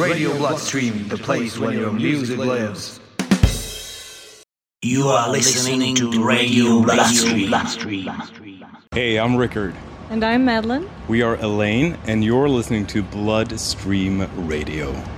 Radio Bloodstream, the place where your music lives. You are listening to Radio Bloodstream. Hey, I'm Rickard. And I'm Madeline. We are Elaine, and you're listening to Bloodstream Radio.